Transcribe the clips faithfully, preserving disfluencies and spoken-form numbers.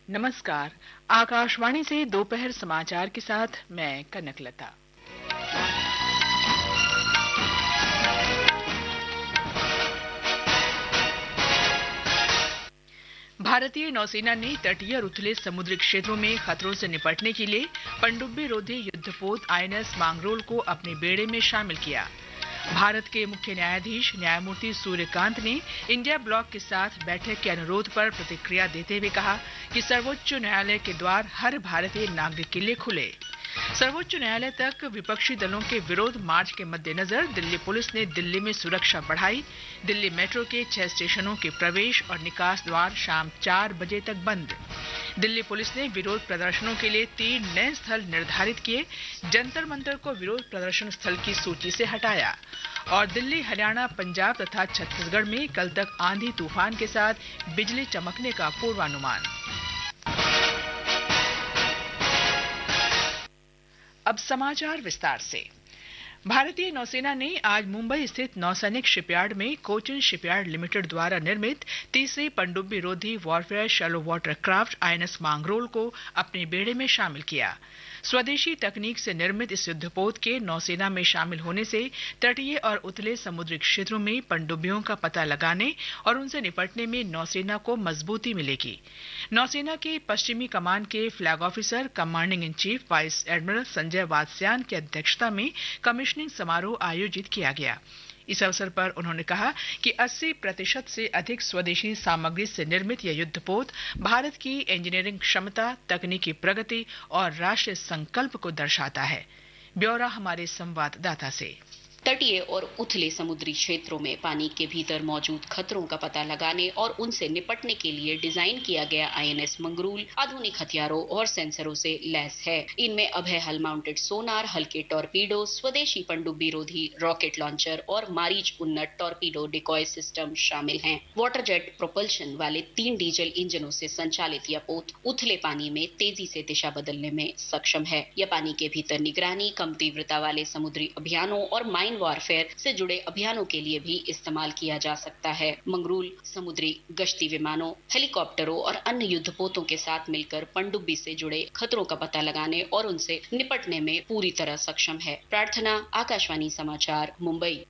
नमस्कार। आकाशवाणी से दोपहर समाचार के साथ मैं कनकलता। भारतीय नौसेना ने तटीय और उथले समुद्री क्षेत्रों में खतरों से निपटने के लिए पनडुब्बी रोधी युद्धपोत आईएनएस मांगरोल को अपने बेड़े में शामिल किया। भारत के मुख्य न्यायाधीश न्यायमूर्ति सूर्यकांत ने इंडिया ब्लॉक के साथ बैठक के अनुरोध पर प्रतिक्रिया देते हुए कहा कि सर्वोच्च न्यायालय के द्वार हर भारतीय नागरिक के लिए खुले। सर्वोच्च न्यायालय तक विपक्षी दलों के विरोध मार्च के मद्देनजर दिल्ली पुलिस ने दिल्ली में सुरक्षा बढ़ाई। दिल्ली मेट्रो के छह स्टेशनों के प्रवेश और निकास द्वार शाम चार बजे तक बंद। दिल्ली पुलिस ने विरोध प्रदर्शनों के लिए तीन नए स्थल निर्धारित किए। जंतर मंतर को विरोध प्रदर्शन स्थल की सूची से हटाया। और दिल्ली, हरियाणा, पंजाब तथा छत्तीसगढ़ में कल तक आंधी तूफान के साथ बिजली चमकने का पूर्वानुमान। अब समाचार विस्तार से। भारतीय नौसेना ने आज मुंबई स्थित नौसैनिक शिपयार्ड में कोचिन शिपयार्ड लिमिटेड द्वारा निर्मित तीसरी पनडुब्बी रोधी warfare shallow water craft INS Mangrol को अपने बेड़े में शामिल किया। स्वदेशी तकनीक से निर्मित इस युद्धपोत के नौसेना में शामिल होने से तटीय और उथले समुद्री क्षेत्रों में पनडुब्बियों का पता लगाने और उनसे निपटने में नौसेना को मजबूती मिलेगी। नौसेना के पश्चिमी कमान के flag officer commanding in chief vice admiral Sanjay Vatsyayan की अध्यक्षता में कमीशनिंग समारोह आयोजित किया गया। इस अवसर पर उन्होंने कहा कि अस्सी प्रतिशत से अधिक स्वदेशी सामग्री से निर्मित यह युद्धपोत भारत की इंजीनियरिंग क्षमता, तकनीकी प्रगति और राष्ट्रीय संकल्प को दर्शाता है। ब्यौरा हमारे संवाददाता से। तटीय और उथले समुद्री क्षेत्रों में पानी के भीतर मौजूद खतरों का पता लगाने और उनसे निपटने के लिए डिजाइन किया गया आईएनएस मंगरूल आधुनिक हथियारों और सेंसरों से लैस है। इनमें अभय हल माउंटेड सोनार, हल्के टॉर्पीडो, स्वदेशी पनडुब्बी रोधी रॉकेट लॉन्चर और मारीच उन्नत टॉर्पीडो डिकॉय सिस्टम शामिल हैं। वाटर जेट प्रोपल्शन वाले तीन डीजल इंजनों से संचालित यह पोत उथले पानी में तेजी से दिशा बदलने में सक्षम है। यह पानी के भीतर निगरानी, कम तीव्रता वाले समुद्री अभियानों और माइन वॉरफेयर से जुड़े अभियानों के लिए भी इस्तेमाल किया जा सकता है। मंगरूल समुद्री गश्ती विमानों, हेलीकॉप्टरों और अन्य युद्धपोतों के साथ मिलकर पनडुब्बी से जुड़े खतरों का पता लगाने और उनसे निपटने में पूरी तरह सक्षम है। प्रार्थना, आकाशवाणी समाचार, मुंबई।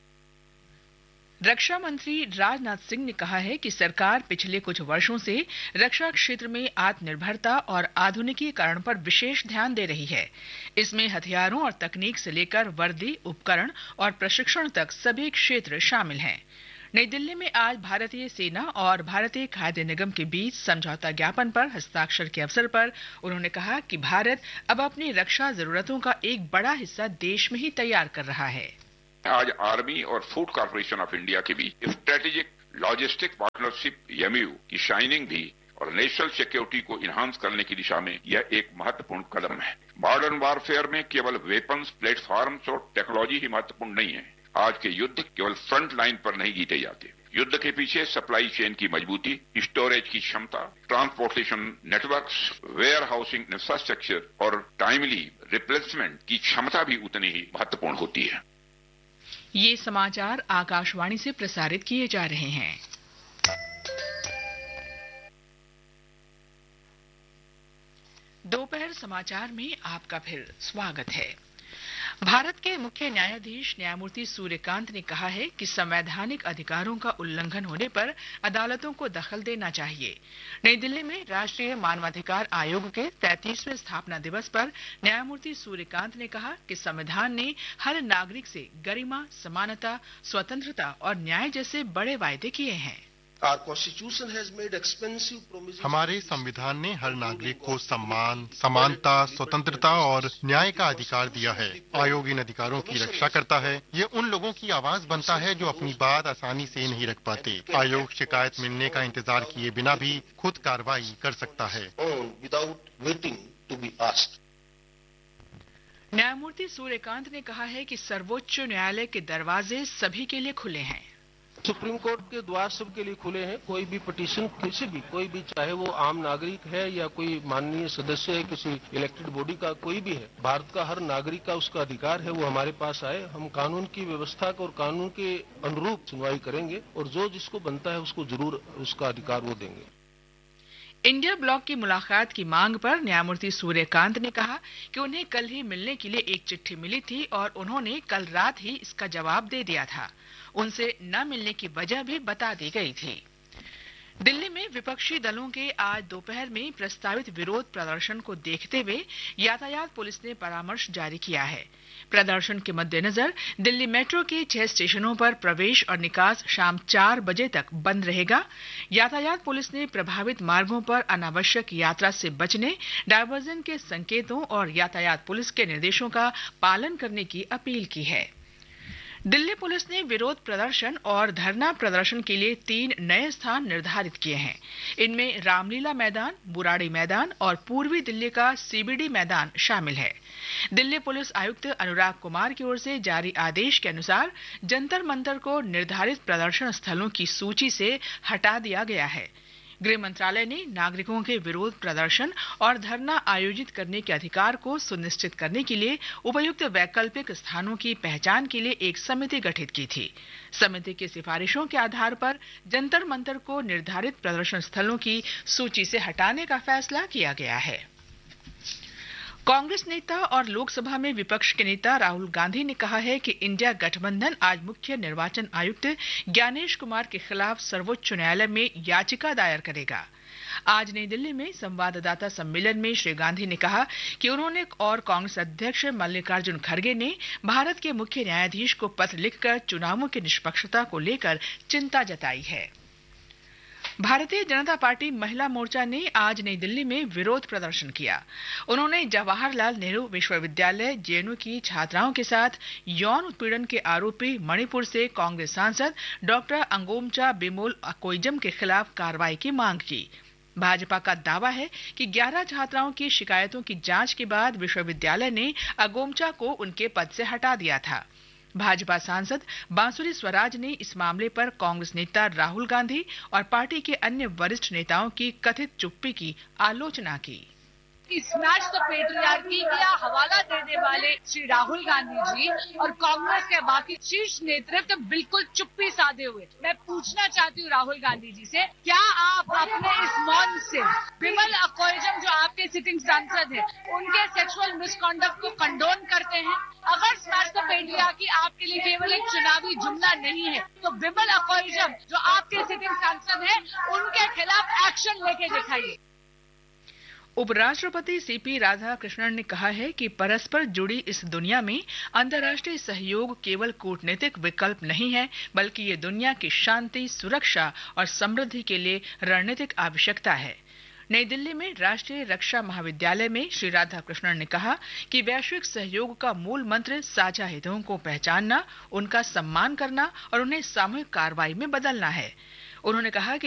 रक्षा मंत्री राजनाथ सिंह ने कहा है कि सरकार पिछले कुछ वर्षों से रक्षा क्षेत्र में आत्मनिर्भरता और आधुनिकीकरण पर विशेष ध्यान दे रही है। इसमें हथियारों और तकनीक से लेकर वर्दी, उपकरण और प्रशिक्षण तक सभी क्षेत्र शामिल हैं। नई दिल्ली में आज भारतीय सेना और भारतीय खाद्य निगम के बीच समझौता ज्ञापन पर हस्ताक्षर के अवसर पर उन्होंने कहा कि भारत अब अपनी रक्षा जरूरतों का एक बड़ा हिस्सा देश में ही तैयार कर रहा है। आज आर्मी और फूड कॉर्पोरेशन ऑफ इंडिया के बीच स्ट्रेटेजिक लॉजिस्टिक पार्टनरशिप एमओयू की साइनिंग भी और नेशनल सिक्योरिटी को इन्हांस करने की दिशा में यह एक महत्वपूर्ण कदम है। मॉडर्न वॉरफेयर में केवल वेपन्स, प्लेटफॉर्म्स और टेक्नोलॉजी ही महत्वपूर्ण नहीं है। आज के युद्ध केवल फ्रंट लाइन पर नहीं जीते जाते। युद्ध के पीछे सप्लाई चेन की मजबूती, स्टोरेज की क्षमता, transportation networks, where housing infrastructure और टाइमली रिप्लेसमेंट की क्षमता भी उतनी ही महत्वपूर्ण होती है। ये समाचार आकाशवाणी से प्रसारित किए जा रहे हैं। दोपहर समाचार में आपका फिर स्वागत है। भारत के मुख्य न्यायाधीश न्यायमूर्ति सूर्यकांत ने कहा है कि संवैधानिक अधिकारों का उल्लंघन होने पर अदालतों को दखल देना चाहिए। नई दिल्ली में राष्ट्रीय मानवाधिकार आयोग के तैंतीसवें स्थापना दिवस पर न्यायमूर्ति सूर्यकांत ने कहा कि संविधान ने हर नागरिक से गरिमा, समानता, स्वतंत्रता और न्याय जैसे बड़े वायदे किए हैं। हमारे संविधान ने हर नागरिक को सम्मान, समानता, स्वतंत्रता और न्याय का अधिकार दिया है। आयोग इन अधिकारों की रक्षा करता है। ये उन लोगों की आवाज बनता है जो अपनी बात आसानी से नहीं रख पाते। आयोग शिकायत मिलने का इंतजार किए बिना भी खुद कार्रवाई कर सकता है। न्यायमूर्ति सूर्यकांत ने कहा है कि सर्वोच्च न्यायालय के दरवाजे सभी के लिए खुले हैं। सुप्रीम कोर्ट के द्वार सबके लिए खुले हैं। कोई भी पिटीशन किसी भी कोई भी चाहे वो आम नागरिक है या कोई माननीय सदस्य है किसी इलेक्टेड बॉडी का, कोई भी है, भारत का हर नागरिक का उसका अधिकार है वो हमारे पास आए। हम कानून की व्यवस्था को और कानून के अनुरूप सुनवाई करेंगे और जो जिसको बनता है उसको जरूर उसका अधिकार वो देंगे। इंडिया ब्लॉक की मुलाकात की मांग पर न्यायमूर्ति सूर्यकांत ने कहा कि उन्हें कल ही मिलने के लिए एक चिट्ठी मिली थी और उन्होंने कल रात ही इसका जवाब दे दिया था। उनसे न मिलने की वजह भी बता दी गई थी। दिल्ली में विपक्षी दलों के आज दोपहर में प्रस्तावित विरोध प्रदर्शन को देखते हुए यातायात पुलिस ने परामर्श जारी किया है। प्रदर्शन के मद्देनजर दिल्ली मेट्रो के छह स्टेशनों पर प्रवेश और निकास शाम चार बजे तक बंद रहेगा। यातायात पुलिस ने प्रभावित मार्गों पर अनावश्यक यात्रा से बचने, डायवर्जन के संकेतों और यातायात पुलिस के निर्देशों का पालन करने की अपील की है। दिल्ली पुलिस ने विरोध प्रदर्शन और धरना प्रदर्शन के लिए तीन नए स्थान निर्धारित किए हैं। इनमें रामलीला मैदान, बुराड़ी मैदान और पूर्वी दिल्ली का सीबीडी मैदान शामिल है। दिल्ली पुलिस आयुक्त अनुराग कुमार की ओर से जारी आदेश के अनुसार जंतर मंतर को निर्धारित प्रदर्शन स्थलों की सूची से हटा दिया गया है। गृह मंत्रालय ने नागरिकों के विरोध प्रदर्शन और धरना आयोजित करने के अधिकार को सुनिश्चित करने के लिए उपयुक्त वैकल्पिक स्थानों की पहचान के लिए एक समिति गठित की थी। समिति की सिफारिशों के आधार पर जंतर मंतर को निर्धारित प्रदर्शन स्थलों की सूची से हटाने का फैसला किया गया है। कांग्रेस नेता और लोकसभा में विपक्ष के नेता राहुल गांधी ने कहा है कि इंडिया गठबंधन आज मुख्य निर्वाचन आयुक्त ज्ञानेश कुमार के खिलाफ सर्वोच्च न्यायालय में याचिका दायर करेगा। आज नई दिल्ली में संवाददाता सम्मेलन में श्री गांधी ने कहा कि उन्होंने और कांग्रेस अध्यक्ष मल्लिकार्जुन खड़गे ने भारत के मुख्य न्यायाधीश को पत्र लिखकर चुनावों की निष्पक्षता को लेकर चिंता जताई है। भारतीय जनता पार्टी महिला मोर्चा ने आज नई दिल्ली में विरोध प्रदर्शन किया। उन्होंने जवाहरलाल नेहरू विश्वविद्यालय जेएनयू की छात्राओं के साथ यौन उत्पीड़न के आरोपी मणिपुर से कांग्रेस सांसद डॉक्टर अंगोमचा बिमोल अकोइजम के खिलाफ कार्रवाई की मांग की। भाजपा का दावा है कि ग्यारह छात्राओं की शिकायतों की जांच के बाद विश्वविद्यालय ने अगोमचा को उनके पद से हटा दिया था। भाजपा सांसद बांसुरी स्वराज ने इस मामले पर कांग्रेस नेता राहुल गांधी और पार्टी के अन्य वरिष्ठ नेताओं की कथित चुप्पी की आलोचना की। स्मैश द पेट्रियार्की का हवाला देने वाले श्री राहुल गांधी जी और कांग्रेस के बाकी शीर्ष नेतृत्व बिल्कुल चुप्पी साधे हुए। मैं पूछना चाहती हूँ राहुल गांधी जी से, क्या आप अपने इस मौन से बिमल अकोइजम जो आपके सिटिंग सांसद हैं, उनके सेक्सुअल मिसकॉन्डक्ट को कंडोन करते हैं? अगर स्मैश द पेट्रियार्की आपके लिए केवल एक चुनावी जुमला नहीं है, तो बिमल अकोइजम जो आपके सिटिंग सांसद हैं, उनके खिलाफ एक्शन लेके दिखाइए। उपराष्ट्रपति सीपी राधाकृष्णन ने कहा है कि परस्पर जुड़ी इस दुनिया में अंतर्राष्ट्रीय सहयोग केवल कूटनीतिक विकल्प नहीं है, बल्कि ये दुनिया की शांति, सुरक्षा और समृद्धि के लिए रणनीतिक आवश्यकता है। नई दिल्ली में राष्ट्रीय रक्षा महाविद्यालय में श्री राधाकृष्णन ने कहा कि वैश्विक सहयोग का मूल मंत्र साझा हितों को पहचानना, उनका सम्मान करना और उन्हें सामूहिक कार्रवाई में बदलना है। उन्होंने कहा कि